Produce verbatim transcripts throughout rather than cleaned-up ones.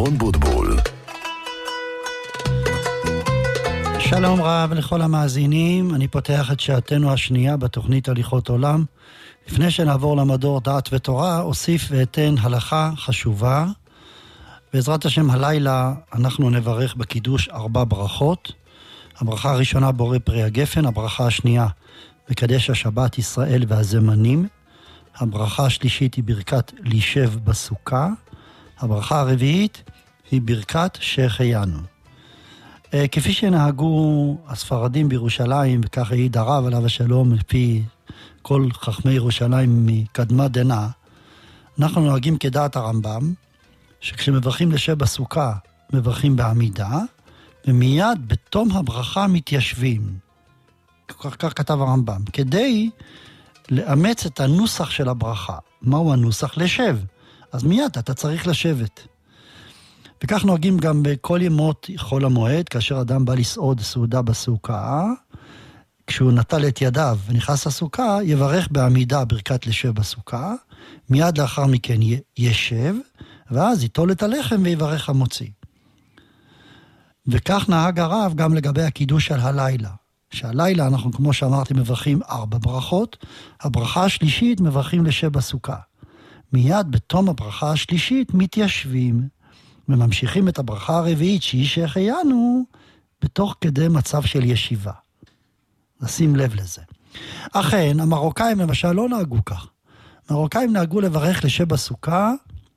רון בוטבול. שלום רב לכל המאזינים, אני פותח את שעתנו השנייה בתוכנית הליכות עולם. לפני שנעבור למדור דעת ותורה, אוסיף ואתן הלכה חשובה. בעזרת השם הלילה אנחנו נברך בקידוש ארבע ברכות. הברכה הראשונה בורא פרי הגפן, הברכה השנייה מקדש השבת ישראל והזמנים. הברכה השלישית היא ברכת לישב בסוכה. הברכה הרביעית היא ברכת שהחיינו. כפי שנהגו הספרדים בירושלים, וכך העיד הרב עליו השלום לפי כל חכמי ירושלים מקדמה דנא, אנחנו נוהגים כדעת הרמב"ם, שכשמברכים לשב בסוכה, מברכים בעמידה, ומיד בתום הברכה מתיישבים. כך, כך כתב הרמב"ם, כדי לאמץ את הנוסח של הברכה. מהו הנוסח? לשב. אז מיד אתה צריך לשבת. וכך נוהגים גם בכל ימות חול המועד, כאשר אדם בא לסעוד סעודה בסוכה, כשהוא נטל את ידיו ונכנס לסוכה, יברך בעמידה ברכת לשב בסוכה, מיד לאחר מכן ישב, ואז ייטול את הלחם ויברך המוציא. וכך נהג הרב גם לגבי הקידוש של הלילה. שהלילה אנחנו, כמו שאמרתי, מברכים ארבע ברכות, הברכה השלישית מברכים לשב בסוכה. מיד בתום הברכה השלישית מתיישבים, וממשיכים את הברכה הרביעית שהיא שהחיינו, בתוך כדי מצב של ישיבה. נשים לב לזה. אכן, המרוקאים למשל לא נהגו כך. המרוקאים נהגו לברך לשב בסוכה,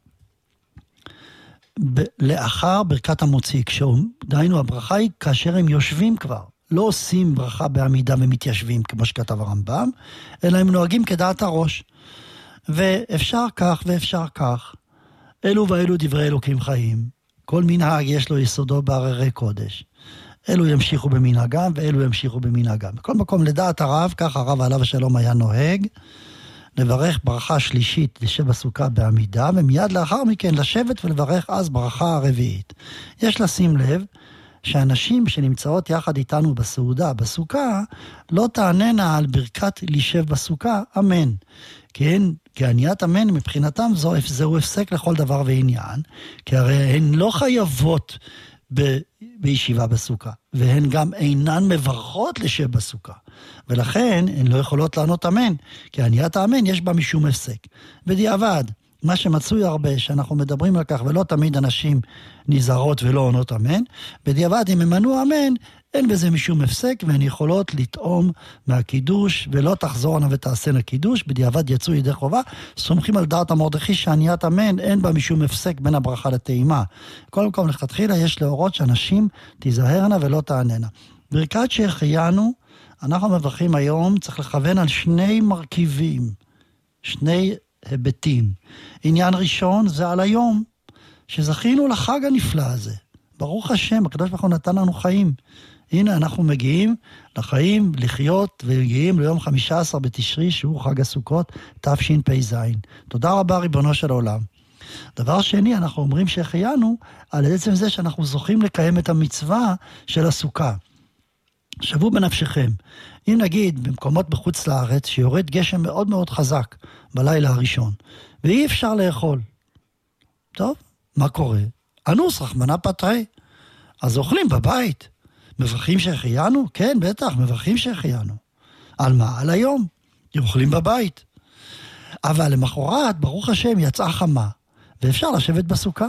ב- לאחר ברכת המוציא, כשדהיינו הברכה היא כאשר הם יושבים כבר. לא עושים ברכה בעמידה ומתיישבים, כמו שכתב הרמב"ם, אלא הם נוהגים כדעת הראש. ואפשר כך ואפשר כך. אלו ואלו דברי אלוקים חיים. כל מנהג יש לו יסודו בהררי קודש. אלו ימשיכו במנהגם ואלו ימשיכו במנהגם. בכל מקום לדעת הרב, כך הרב עליו השלום היה נוהג, לברך ברכה שלישית לשב בסוכה בעמידה, ומיד לאחר מכן לשבת ולברך אז ברכה הרביעית. יש לשים לב שאנשים שנמצאות יחד איתנו בסעודה, בסוכה, לא תעננה על ברכת לשב בסוכה, אמן. כן, כי עניית אמן מבחינתם זו, זהו הפסק לכל דבר ועניין, כי הרי הן לא חייבות ב, בישיבה בסוכה, והן גם אינן מברכות לשב בסוכה, ולכן הן לא יכולות לענות אמן, כי עניית האמן יש בה משום הפסק. בדיעבד, מה שמצוי הרבה, שאנחנו מדברים על כך, ולא תמיד אנשים נזהרות ולא עונות אמן, בדיעבד אם הם ענו אמן, אין בזה משום הפסק, והן יכולות לטעום מהקידוש, ולא תחזורנה ותעשנה קידוש, בדיעבד יצאו ידי חובה, סומכים על דעת המרדכי שעניית אמן, אין בה משום הפסק בין הברכה לטעימה. כל מקום לכתחילה יש להורות שאנשים תיזהרנה ולא תעננה. ברכת שהחיינו, אנחנו מברכים היום, צריך לכוון על שני מרכיבים, שני היבטים. עניין ראשון זה על היום, שזכינו לחג הנפלא הזה. ברוך השם, הקדוש ברוך הוא נתן לנו חיים. הנה אנחנו מגיעים לחיים, לחיות, ומגיעים ליום חמישה עשר בתשרי, שהוא חג הסוכות, תשפ"ז. תודה רבה ריבונו של עולם. דבר שני, אנחנו אומרים שהחיינו, על עצם זה שאנחנו זוכים לקיים את המצווה של הסוכה. שבו בנפשכם. אם נגיד במקומות בחוץ לארץ, שיורד גשם מאוד מאוד חזק בלילה הראשון, ואי אפשר לאכול. טוב, מה קורה? אנוס רחמנא פטרי. אז אוכלים בבית. מברכים שהחיינו? כן, בטח, מברכים שהחיינו. על מה? על היום. אוכלים בבית. אבל למחרת, ברוך השם, יצאה חמה, ואפשר לשבת בסוכה.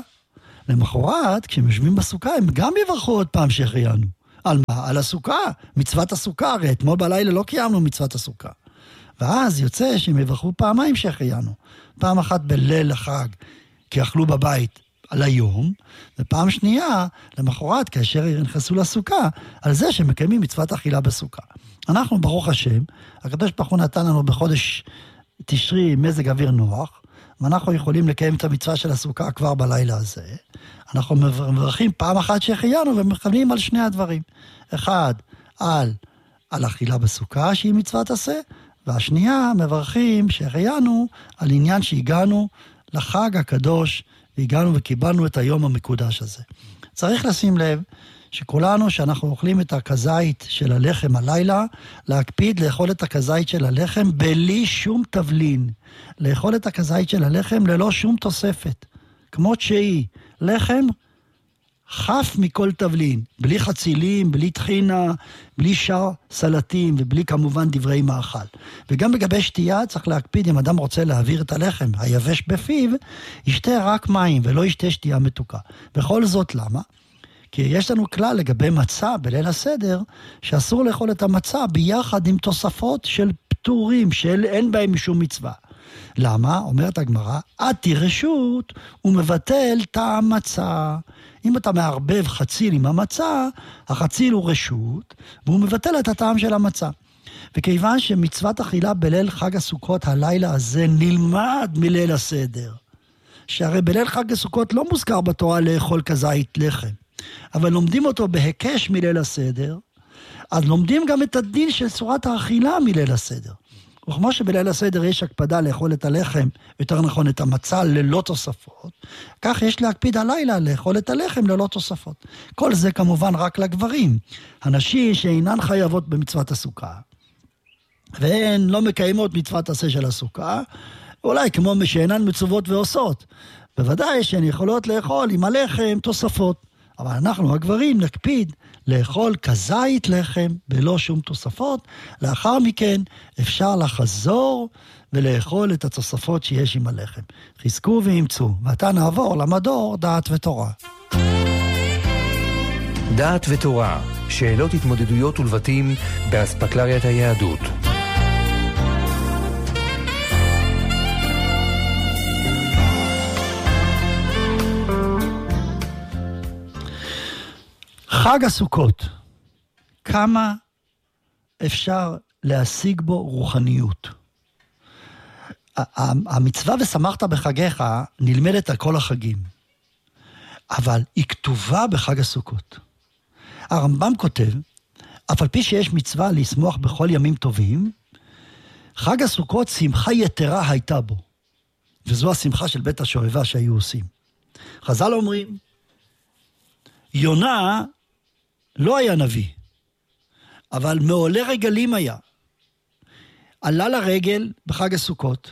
למחרת, כשהם יושבים בסוכה, הם גם יברכו עוד פעם שהחיינו. על מה? על הסוכה. מצוות הסוכה, הרי אתמול בלילה לא קיימנו מצוות הסוכה. ואז יוצא שהם יברכו פעמיים שהחיינו. פעם אחת בליל החג, כי אכלו בבית על היום, ופעם שנייה, למחרת, כאשר נכנסו לסוכה, על זה שמקיימים מצוות אכילה בסוכה. אנחנו, ברוך השם, הקדוש ברוך הוא נתן לנו בחודש תשרי מזג אוויר נוח, ואנחנו יכולים לקיים את המצווה של הסוכה כבר בלילה הזה. אנחנו מברכים פעם אחת שהחיינו, ומכוונים על שני הדברים. אחד, על, על אכילה בסוכה, שהיא מצוות עשה, והשנייה, מברכים שהחיינו על עניין שהגענו לחג הקדוש, והגענו וקיבלנו את היום המקודש הזה. צריך לשים לב שכולנו שאנחנו אוכלים את הכזית של הלחם הלילה, להקפיד לאכול את הכזית של הלחם בלי שום תבלין. לאכול את הכזית של הלחם ללא שום תוספת. כמו שהיא, לחם חף מכל תבלין, בלי חצילים, בלי טחינה, בלי שאר סלטים, ובלי כמובן דברי מאכל. וגם לגבי שתייה צריך להקפיד, אם אדם רוצה להעביר את הלחם היבש בפיו, ישתה רק מים ולא ישתה שתייה מתוקה. וכל זאת למה? כי יש לנו כלל לגבי מצה בליל הסדר, שאסור לאכול את המצה ביחד עם תוספות של פטורים, שאין בהם משום מצווה. למה? אומרת הגמרא, עתי רשות ומבטל טעם מצה. אם אתה מערבב חציל עם המצה, החציל הוא רשות, והוא מבטל את הטעם של המצה. וכיוון שמצוות אכילה בליל חג הסוכות, הלילה הזה נלמד מליל הסדר. שהרי בליל חג הסוכות לא מוזכר בתורה לאכול כזית לחם, אבל לומדים אותו בהיקש מליל הסדר, אז לומדים גם את הדין של צורת האכילה מליל הסדר. וכמו שבליל הסדר יש הקפדה לאכול את הלחם, יותר נכון את המצה ללא תוספות, כך יש להקפיד הלילה לאכול את הלחם ללא תוספות. כל זה כמובן רק לגברים. הנשים שאינן חייבות במצוות הסוכה, והן לא מקיימות מצוות עשה של הסוכה, אולי כמו שאינן מצוות ועושות, בוודאי שהן יכולות לאכול עם הלחם תוספות. אבל אנחנו הגברים נקפיד לאכול כזית לחם בלא שום תוספות. לאחר מכן אפשר לחזור ולאכול את התוספות שיש עם הלחם. חזקו ואמצו. ועתה נעבור למדור דעת ותורה. דעת ותורה, שאלות התמודדויות ולבטים באספקלריית היהדות. חג הסוכות, כמה אפשר להשיג בו רוחניות? המצווה ושמחת בחגיך נלמדת על כל החגים, אבל היא כתובה בחג הסוכות. הרמב"ם כותב, אף על פי שיש מצווה לשמוח בכל ימים טובים, חג הסוכות שמחה יתרה הייתה בו, וזו השמחה של בית השואבה שהיו עושים. חז"ל אומרים, יונה לא היה נביא, אבל מעולה רגלים היה. עלה לרגל בחג הסוכות,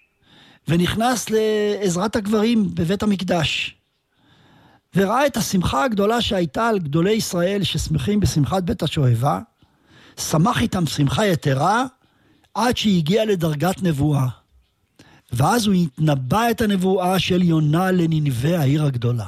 ונכנס לעזרת הגברים בבית המקדש, וראה את השמחה הגדולה שהייתה על גדולי ישראל ששמחים בשמחת בית השואבה, שמח איתם שמחה יתרה, עד שהגיע לדרגת נבואה. ואז הוא התנבא את הנבואה של יונה לנינווה העיר הגדולה.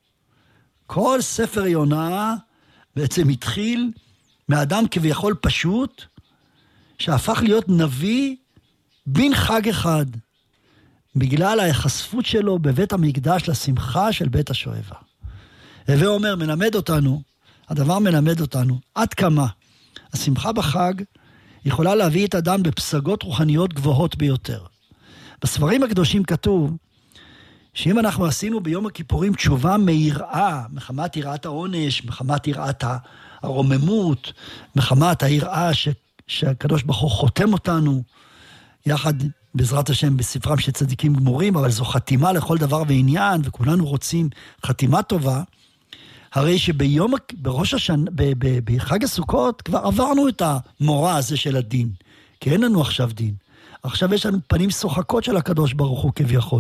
כל ספר יונה בעצם התחיל מאדם כביכול פשוט, שהפך להיות נביא בין חג אחד, בגלל ההיחשפות שלו בבית המקדש לשמחה של בית השואבה. הווה אומר, מלמד אותנו, הדבר מלמד אותנו, עד כמה השמחה בחג יכולה להביא את אדם בפסגות רוחניות גבוהות ביותר. בספרים הקדושים כתוב, שאם אנחנו עשינו ביום הכיפורים תשובה מיראה, מחמת יראת העונש, מחמת יראת הרוממות, מחמת היראה ש, שהקדוש ברוך הוא חותם אותנו, יחד בעזרת השם בספרם של צדיקים גמורים, אבל זו חתימה לכל דבר ועניין, וכולנו רוצים חתימה טובה, הרי שביום, בראש השנה, בחג הסוכות, כבר עברנו את המורא הזה של הדין, כי אין לנו עכשיו דין. עכשיו יש לנו פנים שוחקות של הקדוש ברוך הוא כביכול.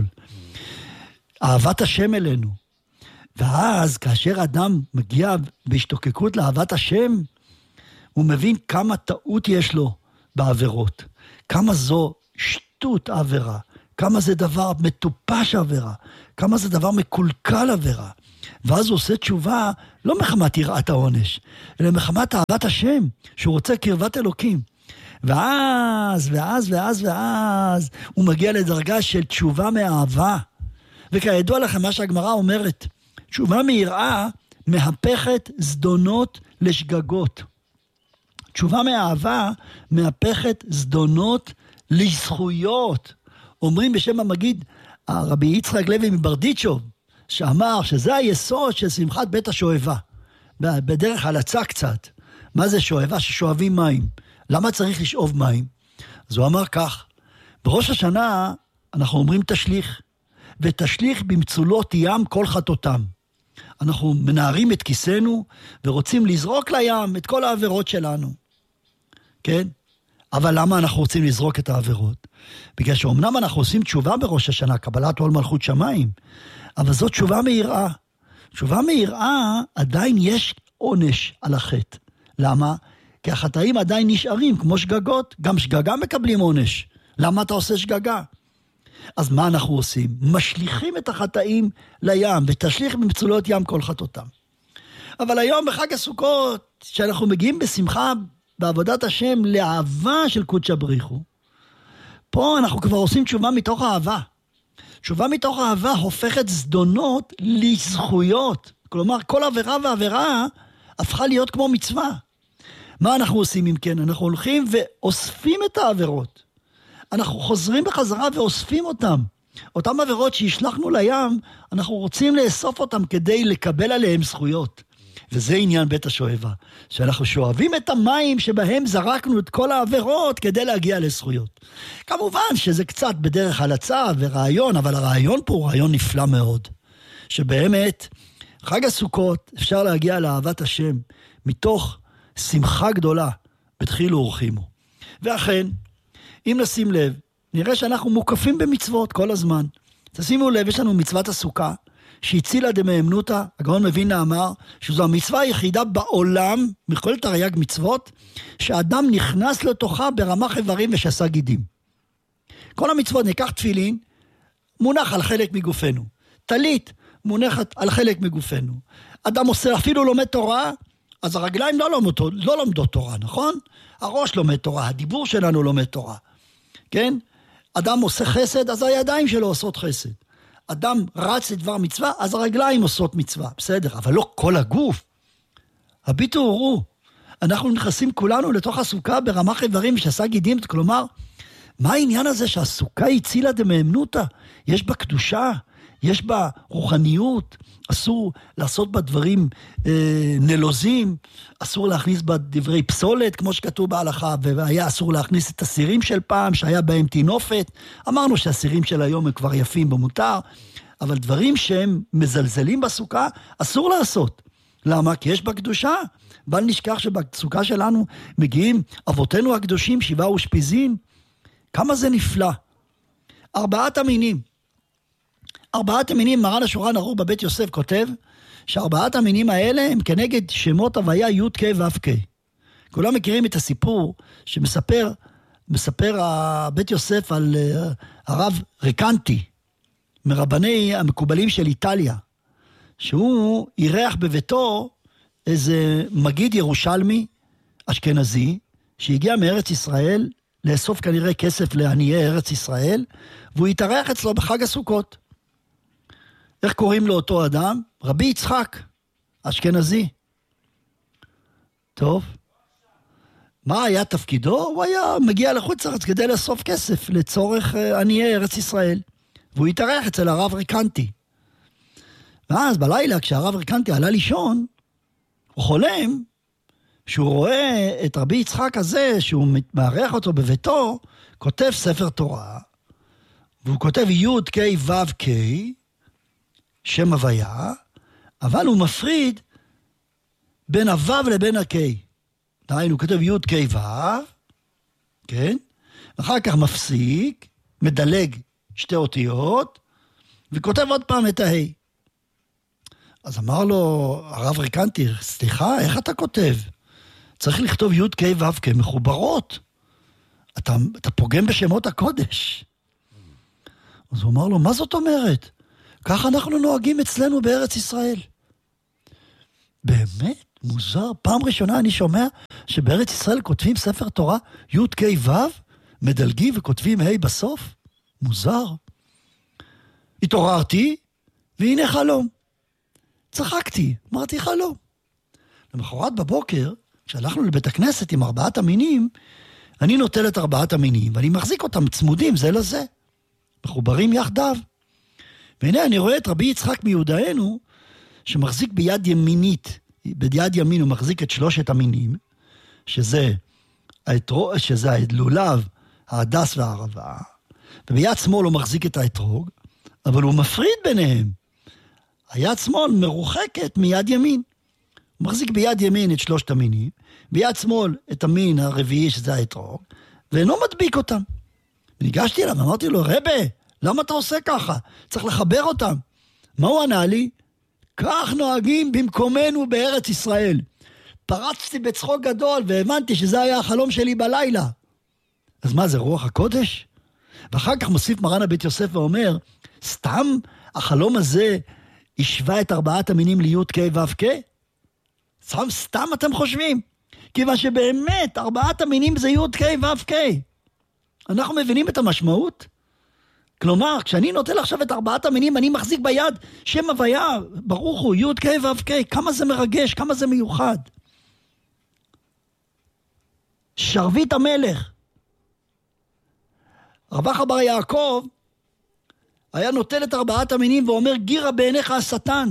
אהבת השם אלינו. ואז כאשר אדם מגיע בהשתוקקות לאהבת השם, הוא מבין כמה טעות יש לו בעבירות. כמה זו שטות עבירה. כמה זה דבר מטופש עבירה. כמה זה דבר מקולקל עבירה. ואז הוא עושה תשובה לא מחמת יראת העונש, אלא מחמת אהבת השם, שהוא רוצה קרבת אלוקים. ואז, ואז, ואז, ואז, הוא מגיע לדרגה של תשובה מאהבה. וכידוע לכם מה שהגמרא אומרת, תשובה מיראה מהפכת זדונות לשגגות. תשובה מאהבה מהפכת זדונות לזכויות. אומרים בשם המגיד, הרבי יצחק לוי מברדיצ'וב, שאמר שזה היסוד של שמחת בית השואבה. בדרך הלצה קצת. מה זה שואבה? ששואבים מים. למה צריך לשאוב מים? אז הוא אמר כך, בראש השנה אנחנו אומרים תשליך, ותשליך במצולות ים כל חטאותם. אנחנו מנערים את כיסנו, ורוצים לזרוק לים את כל העבירות שלנו. כן? אבל למה אנחנו רוצים לזרוק את העבירות? בגלל שאומנם אנחנו עושים תשובה בראש השנה, קבלת עול מלכות שמיים, אבל זאת תשובה מיראה. תשובה מהיראה, עדיין יש עונש על החטא. למה? כי החטאים עדיין נשארים, כמו שגגות, גם שגגה מקבלים עונש. למה אתה עושה שגגה? אז מה אנחנו עושים? משליכים את החטאים לים, ותשליך במצולות ים כל חטאותם. אבל היום בחג הסוכות, שאנחנו מגיעים בשמחה בעבודת השם לאהבה של קודש הבריחו, פה אנחנו כבר עושים תשובה מתוך אהבה. תשובה מתוך אהבה הופכת זדונות לזכויות. כלומר, כל עבירה ועבירה הפכה להיות כמו מצווה. מה אנחנו עושים אם כן? אנחנו הולכים ואוספים את העבירות. אנחנו חוזרים בחזרה ואוספים אותם. אותם עבירות שהשלחנו לים, אנחנו רוצים לאסוף אותם כדי לקבל עליהם זכויות. וזה עניין בית השואבה, שאנחנו שואבים את המים שבהם זרקנו את כל העבירות כדי להגיע לזכויות. כמובן שזה קצת בדרך הלצה ורעיון, אבל הרעיון פה הוא רעיון נפלא מאוד. שבאמת, חג הסוכות אפשר להגיע לאהבת השם מתוך שמחה גדולה, בתחילו ורחימו. ואכן, אם נשים לב, נראה שאנחנו מוקפים במצוות כל הזמן. תשימו לב, יש לנו מצוות הסוכה, שהצילה דמאמנותא, הגאון מווילנה אמר, שזו המצווה היחידה בעולם, מכל תרי"ג מצוות, שאדם נכנס לתוכה ברמ"ח איברים ושס"ה גידים. כל המצוות, ניקח תפילין, מונח על חלק מגופנו. טלית, מונחת על חלק מגופנו. אדם עושה, אפילו לומד תורה, אז הרגליים לא לומדות, לא לומדות תורה, נכון? הראש לומד תורה, הדיבור שלנו לומד תורה. כן? אדם עושה חסד, אז הידיים שלו עושות חסד. אדם רץ לדבר מצווה, אז הרגליים עושות מצווה. בסדר, אבל לא כל הגוף. הביטו וראו, אנחנו נכנסים כולנו לתוך הסוכה ברמ"ח איברים ושס"ה גידים, כלומר, מה העניין הזה שהסוכה הצילה דמאמנותא? יש בה קדושה, יש בה רוחניות, אסור לעשות בה דברים אה, נלוזים, אסור להכניס בה דברי פסולת, כמו שכתוב בהלכה, והיה אסור להכניס את הסירים של פעם, שהיה בהם תינופת. אמרנו שהסירים של היום הם כבר יפים במותר, אבל דברים שהם מזלזלים בסוכה, אסור לעשות. למה? כי יש בה קדושה. בל נשכח שבסוכה שלנו מגיעים אבותינו הקדושים, שבעה ושפיזין. כמה זה נפלא. ארבעת המינים. ארבעת המינים, מרן השולחן ערוך בבית יוסף כותב, שארבעת המינים האלה הם כנגד שמות הוויה י' כ' ו' כ'. כולם מכירים את הסיפור שמספר, מספר בית יוסף על הרב ריקנטי, מרבני המקובלים של איטליה, שהוא אירח בביתו איזה מגיד ירושלמי אשכנזי, שהגיע מארץ ישראל, לאסוף כנראה כסף לעניי ארץ ישראל, והוא התארח אצלו בחג הסוכות. איך קוראים לו אותו אדם? רבי יצחק, אשכנזי. טוב. מה היה תפקידו? הוא היה מגיע לחוץ לארץ כדי לאסוף כסף לצורך עניי ארץ ישראל. והוא התארח אצל הרב ריקנטי. ואז בלילה כשהרב ריקנטי עלה לישון, הוא חולם שהוא רואה את רבי יצחק הזה, שהוא מארח אותו בביתו, כותב ספר תורה, והוא כותב י' כ' ו' כ', שם הוויה, אבל הוא מפריד בין הו' לבין ה-K. דהיינו, הוא כותב י' כ' ו', כן? ואחר כך מפסיק, מדלג שתי אותיות, וכותב עוד פעם את ה-A. אז אמר לו הרב ריקנטי, סליחה, איך אתה כותב? צריך לכתוב י' כ' ו' כ' מחוברות. אתה, אתה פוגם בשמות הקודש. אז הוא אמר לו, מה זאת אומרת? ככה אנחנו נוהגים אצלנו בארץ ישראל. באמת? מוזר. פעם ראשונה אני שומע שבארץ ישראל כותבים ספר תורה י' כ' ו', מדלגים וכותבים ה' בסוף. מוזר. התעוררתי, והנה חלום. צחקתי, אמרתי חלום. למחרת בבוקר, כשהלכנו לבית הכנסת עם ארבעת המינים, אני נוטל את ארבעת המינים, ואני מחזיק אותם צמודים זה לזה, מחוברים יחדיו. והנה אני רואה את רבי יצחק מיודענו, שמחזיק ביד ימינית, ביד ימין הוא מחזיק את שלושת המינים, שזה, האתרוג, שזה הלולב, ההדס והערבה, וביד שמאל הוא מחזיק את האתרוג, אבל הוא מפריד ביניהם. היד שמאל מרוחקת מיד ימין. הוא מחזיק ביד ימין את שלושת המינים, ביד שמאל את המין הרביעי שזה האתרוג, ואינו מדביק אותם. וניגשתי אליו, אמרתי לו, רבי, למה אתה עושה ככה? צריך לחבר אותם. מה הוא ענה לי? כך נוהגים במקומנו בארץ ישראל. פרצתי בצחוק גדול והבנתי שזה היה החלום שלי בלילה. אז מה זה, רוח הקודש? ואחר כך מוסיף מרן הבית יוסף ואומר, סתם החלום הזה השווה את ארבעת המינים להיות קי ואף קי? סתם, סתם אתם חושבים? כיוון שבאמת ארבעת המינים זה להיות קי ואף קי. אנחנו מבינים את המשמעות? כלומר, כשאני נוטל עכשיו את ארבעת המינים, אני מחזיק ביד שם הוויה, ברוך הוא, י' קי ואף קי, כמה זה מרגש, כמה זה מיוחד. שרבית המלך. רב אחא בר יעקב היה נוטל את ארבעת המינים ואומר, גירה בעיניך השטן.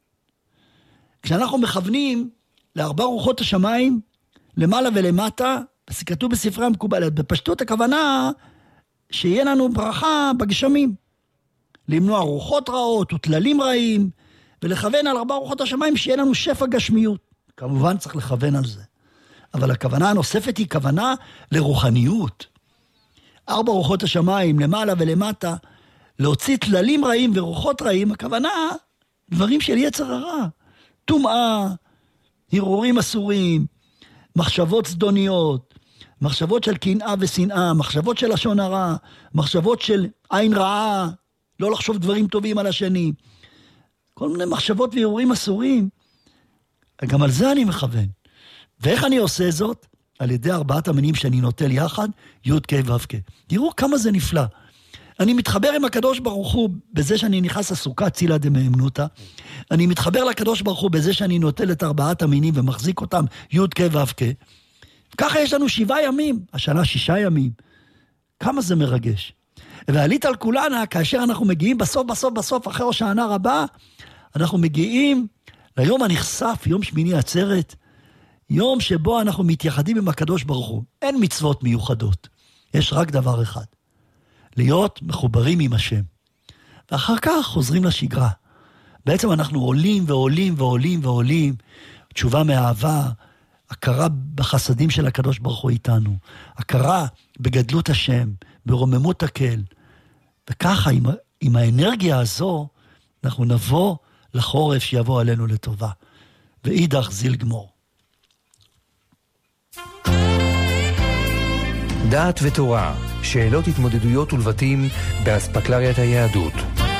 כשאנחנו מכוונים לארבע רוחות השמיים, למעלה ולמטה, אז כתוב בספרי המקובלת, בפשטות הכוונה שיהיה לנו ברכה בגשמים. למנוע רוחות רעות וטללים רעים, ולכוון על ארבע רוחות השמיים שיהיה לנו שפע גשמיות. כמובן צריך לכוון על זה. אבל הכוונה הנוספת היא כוונה לרוחניות. ארבע רוחות השמיים, למעלה ולמטה, להוציא טללים רעים ורוחות רעים, הכוונה דברים של יצר הרע. טומאה, הרהורים אסורים, מחשבות זדוניות, מחשבות של קנאה ושנאה, מחשבות של לשון הרע, מחשבות של עין רעה, לא לחשוב דברים טובים על השני. כל מיני מחשבות והרהורים אסורים. גם על זה אני מכוון. ואיך אני עושה זאת? על ידי ארבעת המינים שאני נוטל יחד, י' קי ואף קי. תראו כמה זה נפלא. אני מתחבר עם הקדוש ברוך הוא בזה שאני נכנס לסוכה צילה דמאמנותא. אני מתחבר לקדוש ברוך הוא בזה שאני נוטל את ארבעת המינים ומחזיק אותם י' קי ואף קי. ככה יש לנו שבעה ימים, השנה שישה ימים. כמה זה מרגש. ועלית על כולנה, כאשר אנחנו מגיעים בסוף, בסוף, בסוף, אחרי הושענא רבה, אנחנו מגיעים ליום הנחשף, יום שמיני עצרת, יום שבו אנחנו מתייחדים עם הקדוש ברוך הוא. אין מצוות מיוחדות. יש רק דבר אחד. להיות מחוברים עם השם. ואחר כך חוזרים לשגרה. בעצם אנחנו עולים ועולים ועולים ועולים. תשובה מאהבה, הכרה בחסדים של הקדוש ברוך הוא איתנו. הכרה בגדלות השם, ברוממות הקל. וככה, עם, עם האנרגיה הזו, אנחנו נבוא לחורף שיבוא עלינו לטובה. ואידך זיל גמור. דעת ותורה, שאלות התמודדויות ולבטים באספקלריית היהדות.